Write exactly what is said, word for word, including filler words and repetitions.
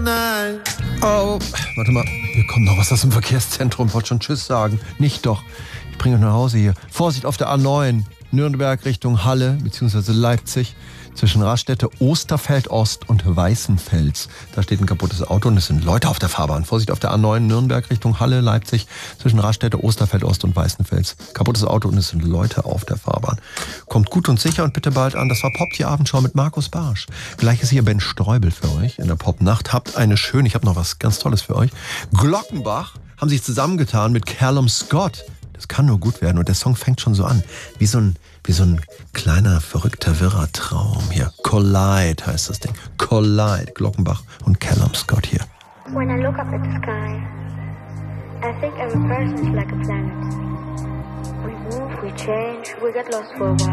Nein. Oh, warte mal. Hier kommt noch was aus dem Verkehrszentrum. Ich wollte schon Tschüss sagen. Nicht doch. Ich bringe euch nach Hause hier. Vorsicht auf der A neun. Nürnberg Richtung Halle bzw. Leipzig. Zwischen Raststätte Osterfeld-Ost und Weißenfels. Da steht ein kaputtes Auto und es sind Leute auf der Fahrbahn. Vorsicht auf der A neun, Nürnberg Richtung Halle, Leipzig. Zwischen Raststätte Osterfeld-Ost und Weißenfels. Kaputtes Auto und es sind Leute auf der Fahrbahn. Kommt gut und sicher und bitte bald an. Das war Pop, die Abendschau mit Markus Barsch. Gleich ist hier Ben Streubel für euch in der Popnacht. Habt eine schöne, ich habe noch was ganz Tolles für euch. Glockenbach haben sich zusammengetan mit Callum Scott. Das kann nur gut werden und der Song fängt schon so an. Wie so ein, wie so ein kleiner, verrückter, wirrer Traum hier. Collide heißt das Ding. Collide. Glockenbach und Callum Scott hier. When I look up at the sky, I think every person is like a planet. We move, we change, we get lost for a while.